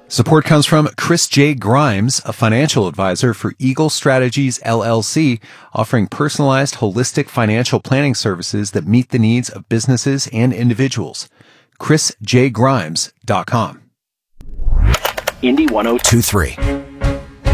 Support comes from Chris J. Grimes, a financial advisor for Eagle Strategies, LLC, offering personalized, holistic financial planning services that meet the needs of businesses and individuals. ChrisJGrimes.com. Indy 1023.